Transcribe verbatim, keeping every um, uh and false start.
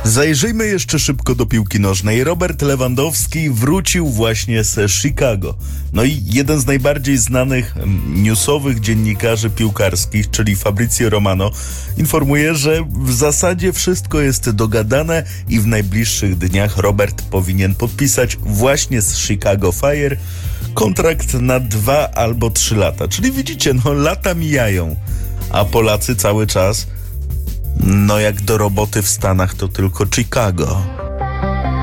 Zajrzyjmy jeszcze szybko do piłki nożnej. Robert Lewandowski wrócił właśnie z Chicago. No i jeden z najbardziej znanych newsowych dziennikarzy piłkarskich, czyli Fabrizio Romano, informuje, że w zasadzie wszystko jest dogadane i w najbliższych dniach Robert powinien podpisać właśnie z Chicago Fire kontrakt na dwa albo trzy lata. Czyli widzicie, no lata mijają, a Polacy cały czas, no jak do roboty w Stanach, to tylko Chicago.